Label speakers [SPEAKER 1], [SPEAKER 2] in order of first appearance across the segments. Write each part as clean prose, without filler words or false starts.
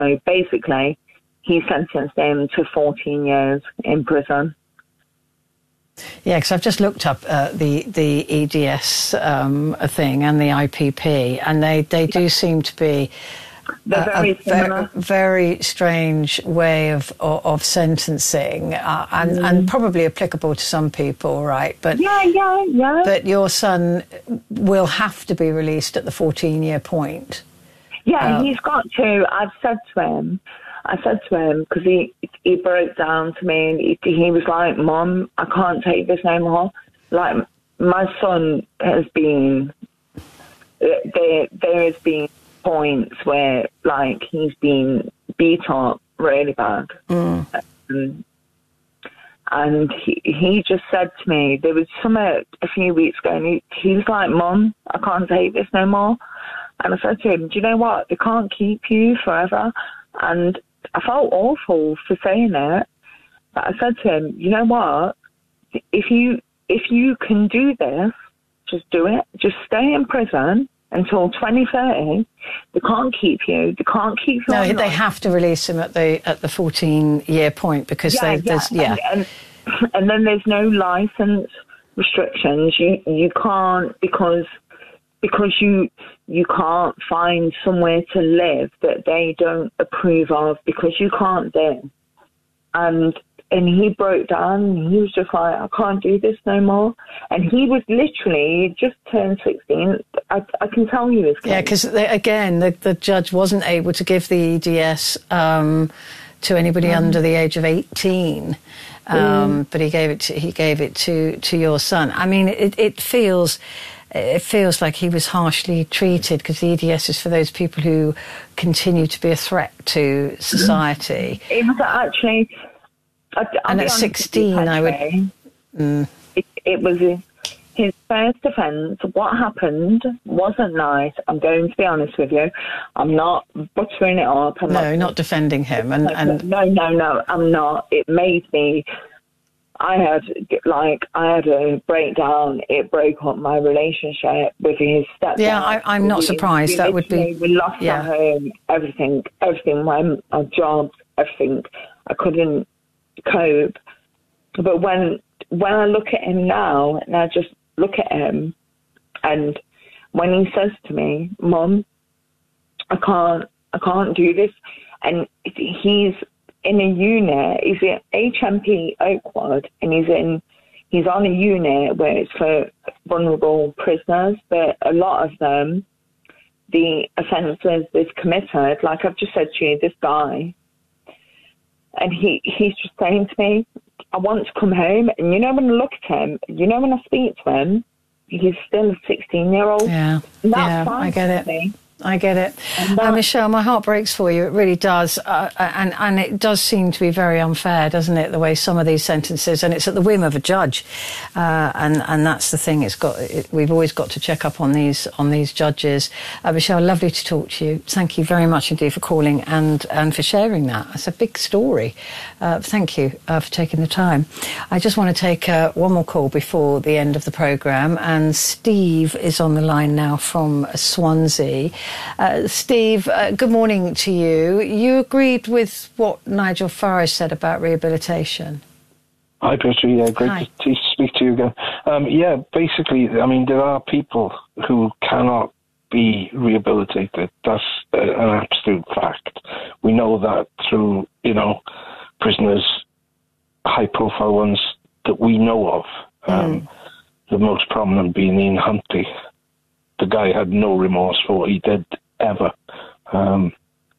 [SPEAKER 1] So basically, he sentenced him to 14 years in prison.
[SPEAKER 2] Yeah, because I've just looked up the EDS thing and the IPP, and they do seem to be a very strange way of sentencing, and probably applicable to some people, right? But
[SPEAKER 1] yeah.
[SPEAKER 2] But your son will have to be released at the 14-year point.
[SPEAKER 1] Yeah, he's got to. I said to him, because he broke down to me, and he was like, "Mum, I can't take this no more." Like, my son has been, there has been points where, like, he's been beat up really bad. And he just said to me, there was something a few weeks ago, and he was like, "Mum, I can't take this no more." And I said to him, "Do you know what? They can't keep you forever." And I felt awful for saying it, but I said to him, "You know what? If you can do this, just do it. Just stay in prison until 2030. They can't keep you. They can't keep you."
[SPEAKER 2] No, they have to release him at the 14-year point, because And
[SPEAKER 1] then there's no license restrictions. You can't, because you can't find somewhere to live that they don't approve of, because you can't there. And he broke down, and he was just like, "I can't do this no more." And he was literally just turned 16. I can tell you his case.
[SPEAKER 2] Yeah, because again, the judge wasn't able to give the EDS to anybody under the age of 18. But he gave it to your son. I mean, it feels like he was harshly treated, because the EDS is for those people who continue to be a threat to society.
[SPEAKER 1] It was actually,
[SPEAKER 2] and at 16, I would.
[SPEAKER 1] It was his first offence. What happened wasn't nice. I'm going to be honest with you. I'm not buttering it up.
[SPEAKER 2] Not defending him.
[SPEAKER 1] No, I'm not. It made me. I had a breakdown. It broke up my relationship with his stepdad.
[SPEAKER 2] Yeah, I'm not surprised. That would be.
[SPEAKER 1] We lost our home, everything, our jobs, everything. I couldn't cope. But when I look at him now, and I just look at him, and when he says to me, "Mum, I can't do this," and he's in a unit, he's at HMP Oakwood, and he's on a unit where it's for vulnerable prisoners, but a lot of them, the offences they've committed, like I've just said to you, this guy, and he's just saying to me, "I want to come home." And when I look at him, when I speak to him, he's still a 16-year-old.
[SPEAKER 2] Yeah,
[SPEAKER 1] that's fine.
[SPEAKER 2] I get it. I get it. Michelle, my heart breaks for you. It really does. And it does seem to be very unfair, doesn't it, the way some of these sentences, and it's at the whim of a judge. And that's the thing. We've always got to check up on these judges. Michelle, lovely to talk to you. Thank you very much indeed for calling and for sharing that. It's a big story. Thank you for taking the time. I just want to take one more call before the end of the programme. And Steve is on the line now from Swansea. Steve, good morning to you. You agreed with what Nigel Farage said about rehabilitation.
[SPEAKER 3] Hi, Peter. Yeah, great to speak to you again. Basically, I mean, there are people who cannot be rehabilitated. That's an absolute fact. We know that through, prisoners, high-profile ones that we know of. The most prominent being Ian Huntley. The guy had no remorse for what he did ever, and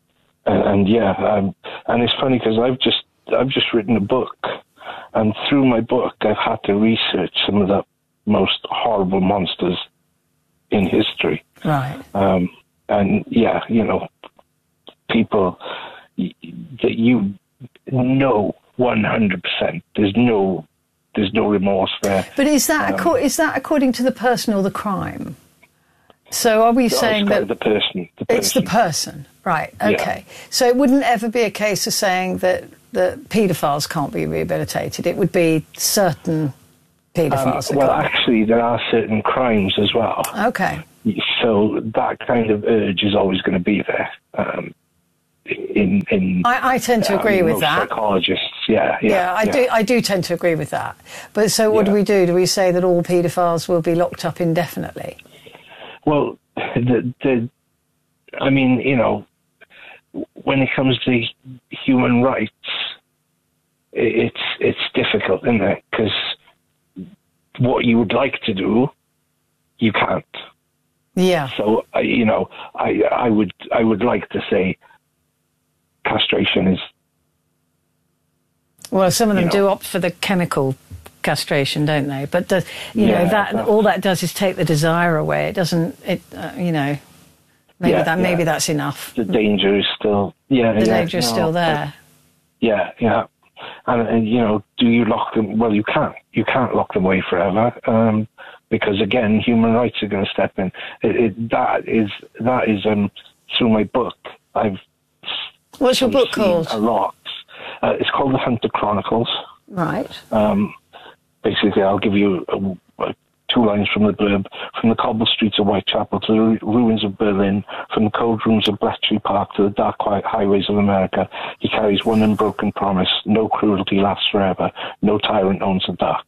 [SPEAKER 3] it's funny because I've just written a book, and through my book I've had to research some of the most horrible monsters in history.
[SPEAKER 2] Right.
[SPEAKER 3] People that 100%. There's no remorse there.
[SPEAKER 2] But is that according to the person or the crime? So are we saying that
[SPEAKER 3] the person?
[SPEAKER 2] It's the person, right? Okay. Yeah. So it wouldn't ever be a case of saying that paedophiles can't be rehabilitated. It would be certain paedophiles.
[SPEAKER 3] Actually, there are certain crimes as well.
[SPEAKER 2] Okay.
[SPEAKER 3] So that kind of urge is always going to be there.
[SPEAKER 2] I tend to agree with that.
[SPEAKER 3] Psychologists,
[SPEAKER 2] I do tend to agree with that. But so what do we do? Do we say that all paedophiles will be locked up indefinitely?
[SPEAKER 3] Well, I mean, you know, when it comes to human rights, it's difficult, isn't it? Because what you would like to do, you can't.
[SPEAKER 2] Yeah.
[SPEAKER 3] So you know, I would like to say castration is.
[SPEAKER 2] Well, some of them do opt for the chemical castration, don't they? But you know that all that does is take the desire away. It doesn't. You know, maybe that's enough.
[SPEAKER 3] The danger is still the
[SPEAKER 2] danger is still there.
[SPEAKER 3] Yeah. And you know, do you lock them? Well, you can't. You can't lock them away forever, because again, human rights are going to step in. That is through my book.
[SPEAKER 2] What's your book called?
[SPEAKER 3] A lot. It's called The Hunter Chronicles.
[SPEAKER 2] Right.
[SPEAKER 3] Basically, I'll give you 2 lines from the blurb. From the cobbled streets of Whitechapel to the ruins of Berlin, from the cold rooms of Bletchley Park to the dark, quiet highways of America, he carries one unbroken promise: no cruelty lasts forever, no tyrant owns the dark.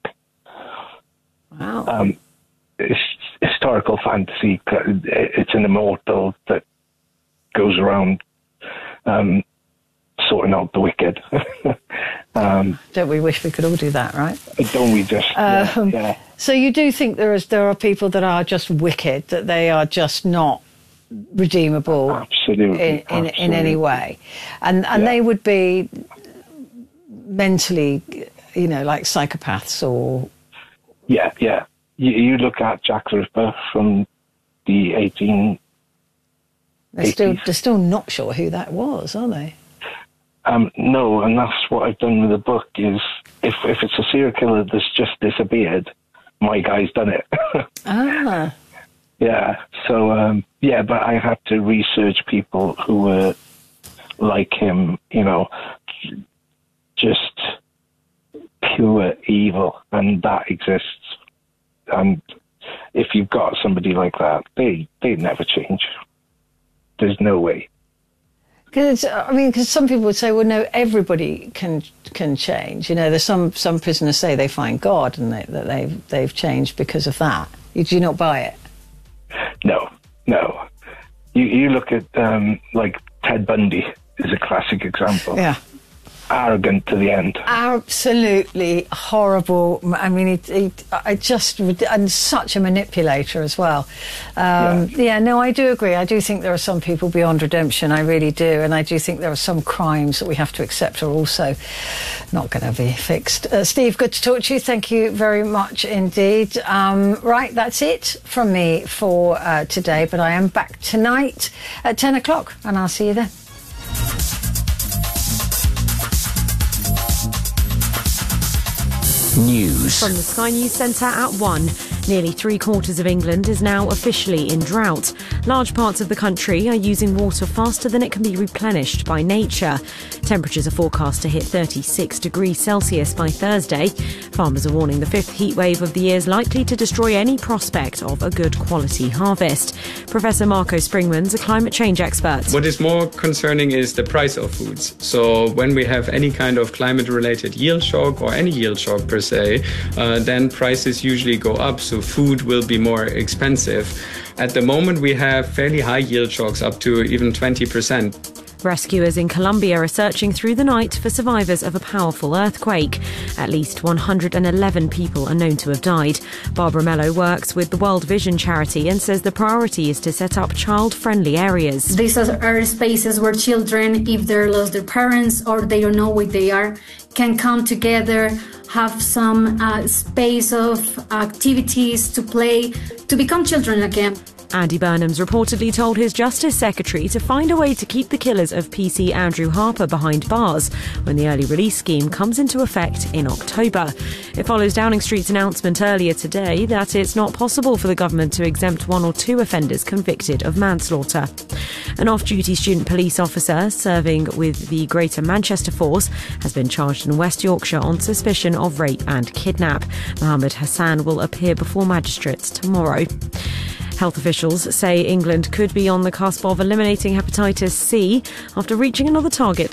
[SPEAKER 2] Wow.
[SPEAKER 3] It's historical fantasy. It's an immortal that goes around sorting out the wicked.
[SPEAKER 2] Don't we wish we could all do that, right?
[SPEAKER 3] Don't we just? Yeah.
[SPEAKER 2] So you do think there are people that are just wicked, that they are just not redeemable,
[SPEAKER 3] absolutely,
[SPEAKER 2] in any way, and they would be mentally, you know, like psychopaths or.
[SPEAKER 3] Yeah. You look at Jack the Ripper from the 1880s.
[SPEAKER 2] They're still not sure who that was, are they?
[SPEAKER 3] No, and that's what I've done with the book. Is if it's a serial killer that's just disappeared, my guy's done it. Yeah. So but I had to research people who were like him. You know, just pure evil, and that exists. And if you've got somebody like that, they never change. There's no way.
[SPEAKER 2] Because some people would say, well, no, everybody can change. You know, there's some prisoners say they find God and that they've changed because of that. Do you not buy it?
[SPEAKER 3] No. You look at like Ted Bundy is a classic example.
[SPEAKER 2] Yeah.
[SPEAKER 3] Arrogant to the end.
[SPEAKER 2] Absolutely horrible. I mean, and such a manipulator as well. No, I do agree. I do think there are some people beyond redemption. I really do. And I do think there are some crimes that we have to accept are also not going to be fixed. Steve, good to talk to you. Thank you very much indeed. Right, that's it from me for today. But I am back tonight at 10 o'clock and I'll see you then.
[SPEAKER 4] News. From the Sky News Centre at 1. Nearly 3/4 of England is now officially in drought. Large parts of the country are using water faster than it can be replenished by nature. Temperatures are forecast to hit 36 degrees Celsius by Thursday. Farmers are warning the 5th heatwave of the year is likely to destroy any prospect of a good quality harvest. Professor Marco Springman's a climate change expert.
[SPEAKER 5] What is more concerning is the price of foods. So when we have any kind of climate-related yield shock or any yield shock per se, then prices usually go up. So food will be more expensive. At the moment, we have fairly high yield shocks, up to even 20%.
[SPEAKER 4] Rescuers in Colombia are searching through the night for survivors of a powerful earthquake. At least 111 people are known to have died. Barbara Mello works with the World Vision charity and says the priority is to set up child-friendly areas.
[SPEAKER 6] These are spaces where children, if they lost their parents or they don't know where they are, can come together, have some space of activities to play, to become children again.
[SPEAKER 4] Andy Burnham's reportedly told his Justice Secretary to find a way to keep the killers of PC Andrew Harper behind bars when the early release scheme comes into effect in October. It follows Downing Street's announcement earlier today that it's not possible for the government to exempt 1 or 2 offenders convicted of manslaughter. An off-duty student police officer serving with the Greater Manchester Force has been charged in West Yorkshire on suspicion of rape and kidnap. Mohammed Hassan will appear before magistrates tomorrow. Health officials say England could be on the cusp of eliminating hepatitis C after reaching another target